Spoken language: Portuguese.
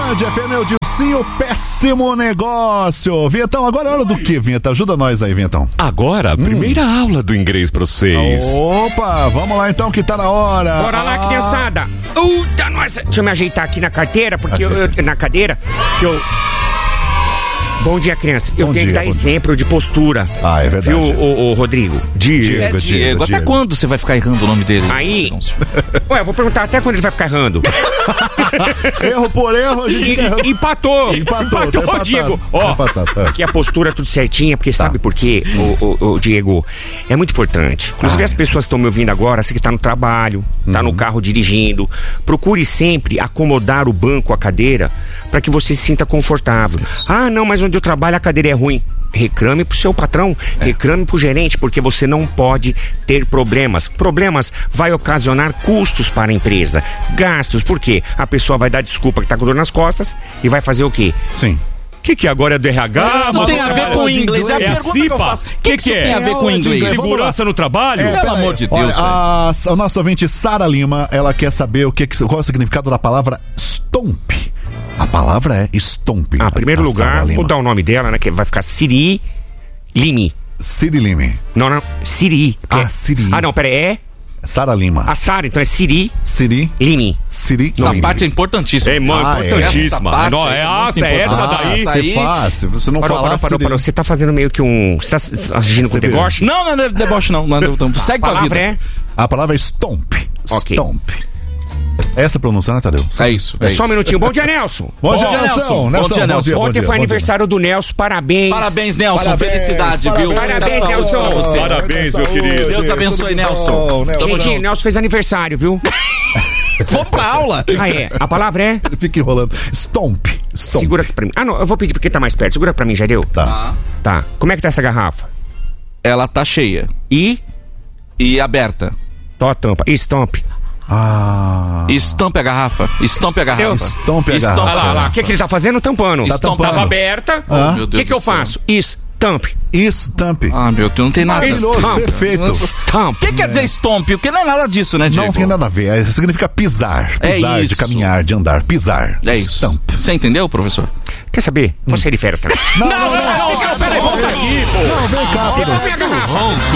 Band FM, é o Dilcinho, péssimo negócio. Vinhetão, agora é hora do que, Vinhetão? Ajuda nós aí, Vinhetão. Agora, a primeira aula do inglês pra vocês. Opa, vamos lá então que tá na hora. Bora lá, criançada. Eita, nossa. Deixa eu me ajeitar aqui na carteira, porque na cadeira, que eu... Bom dia, criança. Eu tenho que dar exemplo de postura. Ah, é verdade. Viu, o Rodrigo? Diego. Até quando você vai ficar errando o nome dele? Aí... Ué, eu vou perguntar até quando ele vai ficar errando. Erro por erro, a gente Empatou, Diego. Ó, aqui a postura tudo certinha, porque sabe por quê, o Diego? É muito importante. Inclusive as pessoas que estão me ouvindo agora, você que tá no trabalho, tá no carro dirigindo, procure sempre acomodar o banco, a cadeira, para que você se sinta confortável. Ah, não, mas onde eu trabalho a cadeira é ruim. Reclame pro seu patrão, reclame pro gerente, porque você não pode ter problemas. Problemas vai ocasionar custos para a empresa, gastos, por quê? A pessoa vai dar desculpa que tá com dor nas costas e vai fazer o quê? Sim. O que agora é do RH? Não tem a ver com inglês, é a pergunta que eu faço. O que isso tem a ver com inglês? Segurança no trabalho? Pelo amor de Deus. Olha, a nossa ouvinte Sara Lima, ela quer saber qual é o significado da palavra stomp. A palavra é stomp. Em primeiro lugar, vou dar o nome dela, né? Que vai ficar Siri Lime. Siri Lime. Não, Siri. Siri. Ah, não, pera aí, é... Sara Lima. A Sara, então é Siri Lime. Essa parte é importantíssima. É, importantíssima. Essa daí. Isso é fácil. Você não parou. Você tá fazendo meio que um... Você tá agindo com deboche? Não é deboche, não. Segue com a vida. A palavra é stomp. Ok. Stomp. Essa pronúncia, né, Tadeu? É isso. Só um minutinho. Bom dia, Nelson. Bom dia, Nelson. Bom dia, Nelson. Ontem foi aniversário do Nelson. Parabéns. Parabéns, Nelson. Felicidade, viu? Parabéns, Nelson. Parabéns, meu querido. Deus abençoe, Nelson. Gente, Nelson fez aniversário, viu? Vamos pra aula. A palavra é... Ele fica enrolando. Stomp. Segura aqui pra mim. Não, eu vou pedir porque tá mais perto. Segura pra mim, já deu? Tá. Como é que tá essa garrafa? Ela tá cheia. E aberta. Tó a tampa. Stomp. Estampe a garrafa. Estampe a garrafa. Estampe a garrafa. Olha lá. O que ele tá fazendo? Tampando. Tampando. Tava aberta. Meu Deus. O que eu faço? Estampe. Estampe. Meu Deus, não tem nada. Perfeito. O que quer dizer estompe? Porque não é nada disso, né, Diego? Não tem nada a ver. Significa pisar. Pisar, de caminhar, de andar. Pisar. É isso. Stamp. Você entendeu, professor? Quer saber? Você é de férias também. Não, peraí, volta aqui, pô. Não, vem cá, Devolve minha garrafa.